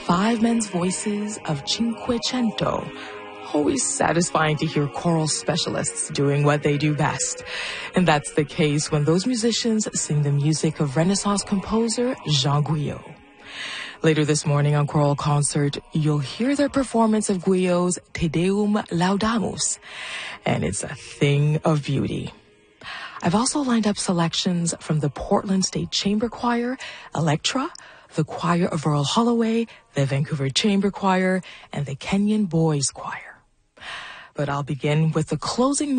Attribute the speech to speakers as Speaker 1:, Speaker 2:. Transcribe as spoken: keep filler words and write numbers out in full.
Speaker 1: five men's voices of Cinquecento. Always satisfying to hear choral specialists doing what they do best. And that's the case when those musicians sing the music of Renaissance composer Jean Guyot. Later this morning on Choral Concert, you'll hear their performance of Guyot's Te Deum Laudamus, and it's a thing of beauty. I've also lined up selections from the Portland State Chamber Choir, Electra, the Choir of Earl Holloway, the Vancouver Chamber Choir, and the Kenyon Boys Choir. But I'll begin with the closing